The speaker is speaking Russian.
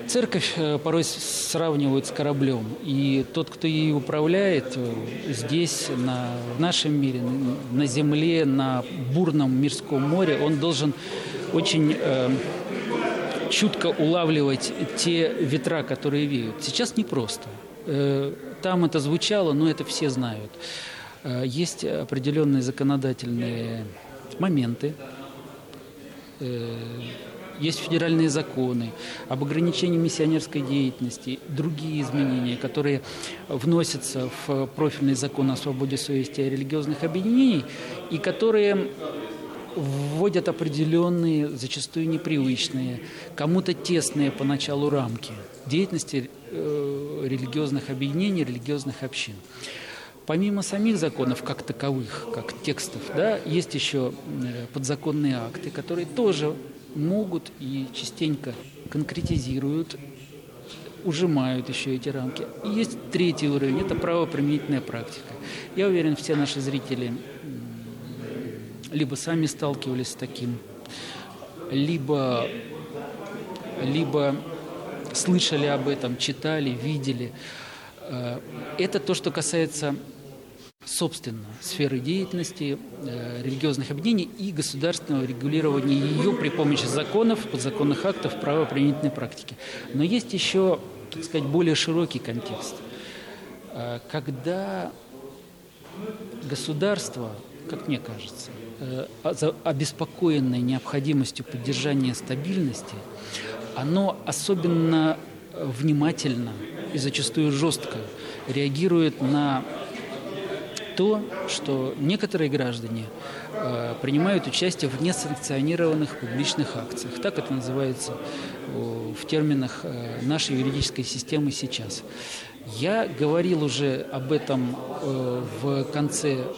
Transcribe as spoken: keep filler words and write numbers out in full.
Церковь порой сравнивают с кораблем, и тот, кто ей управляет здесь, на, в нашем мире, на земле, на бурном мирском море, он должен очень э, чутко улавливать те ветра, которые веют. Сейчас непросто. Э, там это звучало, но это все знают. Э, есть определенные законодательные моменты, э, есть федеральные законы об ограничении миссионерской деятельности, другие изменения, которые вносятся в профильный закон о свободе совести и религиозных объединений, и которые вводят определенные, зачастую непривычные, кому-то тесные поначалу рамки деятельности э, религиозных объединений, религиозных общин. Помимо самих законов как таковых, как текстов, да, есть еще подзаконные акты, которые тоже могут и частенько конкретизируют, ужимают еще эти рамки. И есть третий уровень – это правоприменительная практика. Я уверен, все наши зрители либо сами сталкивались с таким, либо, либо слышали об этом, читали, видели. Это то, что касается, собственно, сферы деятельности э, религиозных объединений и государственного регулирования ее при помощи законов, подзаконных актов, правоприменительной практики. Но есть еще, так сказать, более широкий контекст. Э, когда государство, как мне кажется, э, обеспокоенное необходимостью поддержания стабильности, оно особенно внимательно и зачастую жестко реагирует на то, что некоторые граждане э, принимают участие в несанкционированных публичных акциях. Так это называется э, в терминах э, нашей юридической системы сейчас. Я говорил уже об этом э, в конце